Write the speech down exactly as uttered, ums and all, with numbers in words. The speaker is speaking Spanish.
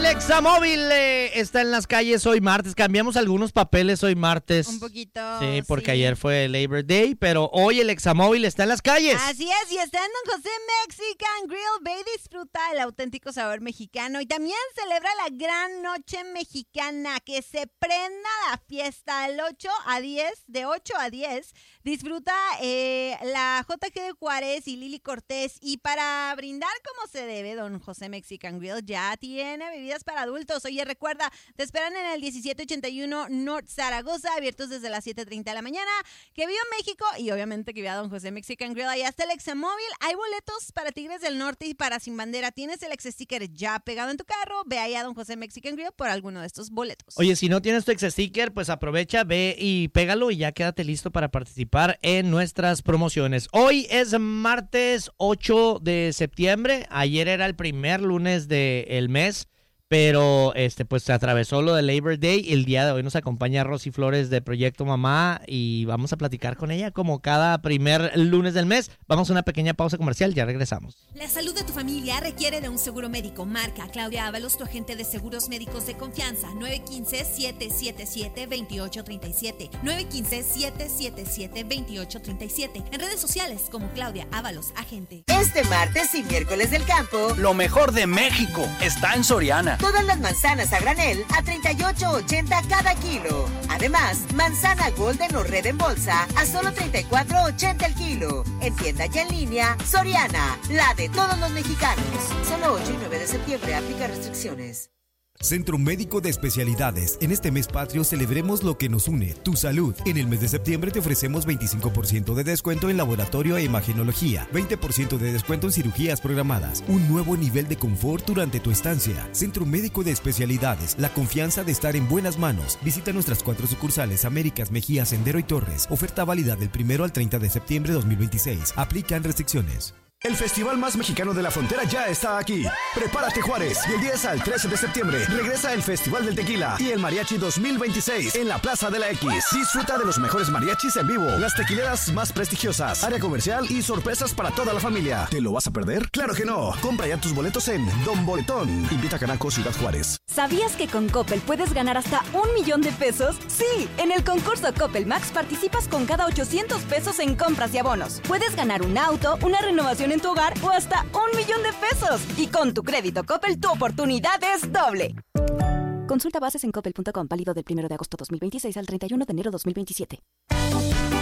El Examóvil eh, está en las calles hoy martes. Cambiamos algunos papeles hoy martes. Un poquito. Sí, porque sí. ayer fue Labor Day, pero hoy el Examóvil está en las calles. Así es, y está en Don José Mexican Grill. Ve y disfruta el auténtico sabor mexicano. Y también celebra la gran noche mexicana. Que se prenda la fiesta del ocho a diez, de ocho a diez. Disfruta eh, la J G de Juárez y Lili Cortés. Y para brindar como se debe, Don José Mexican Grill ya tiene bebidas para adultos. Oye, recuerda, te esperan en el diecisiete ochenta y uno North Zaragoza, abiertos desde las siete treinta de la mañana. Que viva México y obviamente que viva Don José Mexican Grill. Ahí está el Examóvil. Hay boletos para Tigres del Norte y para Sin Bandera. Tienes el ex sticker ya pegado en tu carro. Ve ahí a Don José Mexican Grill por alguno de estos boletos. Oye, si no tienes tu ex sticker, pues aprovecha, ve y pégalo y ya quédate listo para participar en nuestras promociones. Hoy es martes ocho de septiembre. Ayer era el primer lunes del mes. Pero este pues se atravesó lo de Labor Day. El día de hoy nos acompaña Rosy Flores de Proyecto Mamá y vamos a platicar con ella como cada primer lunes del mes. Vamos a una pequeña pausa comercial, ya regresamos. La salud de tu familia requiere de un seguro médico. Marca Claudia Ábalos, tu agente de seguros médicos de confianza. nueve uno cinco, siete siete siete, dos ocho tres siete. nueve uno cinco, siete siete siete, dos ocho tres siete. En redes sociales como Claudia Ábalos, agente. Este martes y miércoles del campo, lo mejor de México está en Soriana. Todas las manzanas a granel a treinta y ocho ochenta cada kilo. Además, manzana Golden o Red en bolsa a solo treinta y cuatro ochenta el kilo. En tienda y en línea, Soriana, la de todos los mexicanos. Solo ocho y nueve de septiembre, aplica restricciones. Centro Médico de Especialidades. En este mes patrio celebremos lo que nos une, tu salud. En el mes de septiembre te ofrecemos veinticinco por ciento de descuento en laboratorio e imagenología, veinte por ciento de descuento en cirugías programadas, un nuevo nivel de confort durante tu estancia. Centro Médico de Especialidades, la confianza de estar en buenas manos. Visita nuestras cuatro sucursales Américas, Mejía, Sendero y Torres. Oferta válida del primero al treinta de septiembre de dos mil veintiséis. Aplican restricciones. El festival más mexicano de la frontera ya está aquí. Prepárate, Juárez. Del diez al trece de septiembre regresa el Festival del Tequila y el Mariachi dos mil veintiséis en la Plaza de la X. Disfruta de los mejores mariachis en vivo, las tequileras más prestigiosas, área comercial y sorpresas para toda la familia. ¿Te lo vas a perder? ¡Claro que no! Compra ya tus boletos en Don Boletón. Invita a Canaco Ciudad Juárez. ¿Sabías que con Coppel puedes ganar hasta un millón de pesos? Sí, en el concurso Coppel Max participas con cada ochocientos pesos en compras y abonos. Puedes ganar un auto, una renovación en tu hogar o hasta un millón de pesos. Y con tu crédito Coppel, tu oportunidad es doble. Consulta bases en coppel punto com, válido del primero de agosto dos mil veintiséis al treinta y uno de enero dos mil veintisiete.